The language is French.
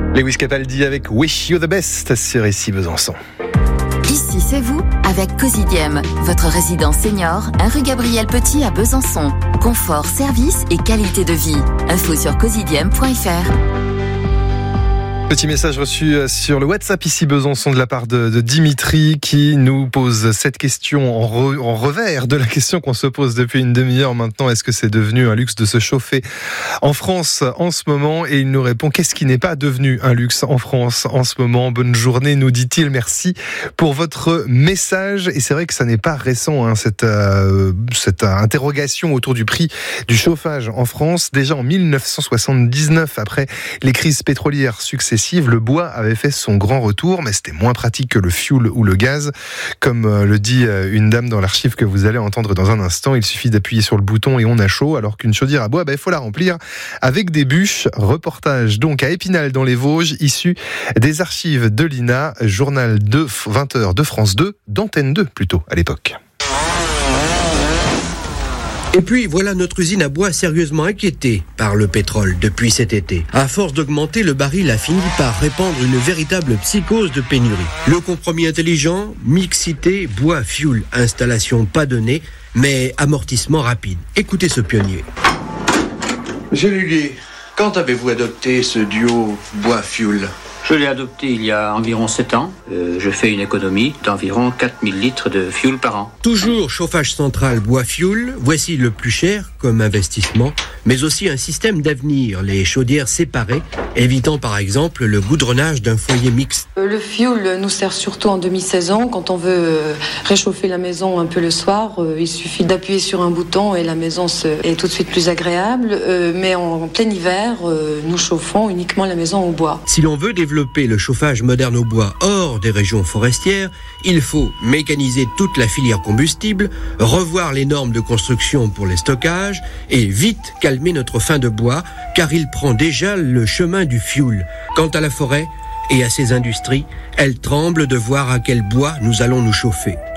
Lewis Capaldi avec Wish You the Best sur Ici Besançon. Ici c'est vous avec Cosidiem, votre résidence senior, 1 rue Gabriel Petit à Besançon. Confort, service et qualité de vie. Info sur cosidiem.fr. Petit message reçu sur le WhatsApp Ici Besançon de la part de Dimitri qui nous pose cette question en revers de la question qu'on se pose depuis une demi-heure maintenant. Est-ce que c'est devenu un luxe de se chauffer en France en ce moment? Et il nous répond: qu'est-ce qui n'est pas devenu un luxe en France en ce moment? Bonne journée, nous dit-il. Merci pour votre message. Et c'est vrai que ça n'est pas récent, cette interrogation autour du prix du chauffage en France. Déjà en 1979, après les crises pétrolières successives, le bois avait fait son grand retour, mais c'était moins pratique que le fioul ou le gaz. Comme le dit une dame dans l'archive que vous allez entendre dans un instant, il suffit d'appuyer sur le bouton et on a chaud, alors qu'une chaudière à bois, il faut la remplir avec des bûches. Reportage donc à Épinal dans les Vosges, issu des archives de l'INA, journal de 20h de France 2, d'Antenne 2 plutôt à l'époque. Et puis voilà notre usine à bois sérieusement inquiétée par le pétrole depuis cet été. À force d'augmenter, le baril a fini par répandre une véritable psychose de pénurie. Le compromis intelligent, mixité, bois, fuel, installation pas donnée, mais amortissement rapide. Écoutez ce pionnier. Monsieur Lullier, quand avez-vous adopté ce duo bois-fuel ? Je l'ai adopté il y a environ 7 ans. Je fais une économie d'environ 4000 litres de fuel par an. Toujours chauffage central bois-fuel, voici le plus cher comme investissement, mais aussi un système d'avenir, les chaudières séparées, évitant par exemple le goudronnage d'un foyer mixte. Le fuel nous sert surtout en demi-saison. Quand on veut réchauffer la maison un peu le soir, il suffit d'appuyer sur un bouton et la maison est tout de suite plus agréable. Mais en plein hiver, nous chauffons uniquement la maison au bois. Si l'on veut développer le chauffage moderne au bois hors des régions forestières, il faut mécaniser toute la filière combustible, revoir les normes de construction pour les stockages et vite calmer notre faim de bois, car il prend déjà le chemin du fuel. Quant à la forêt et à ses industries, elles tremblent de voir à quel bois nous allons nous chauffer.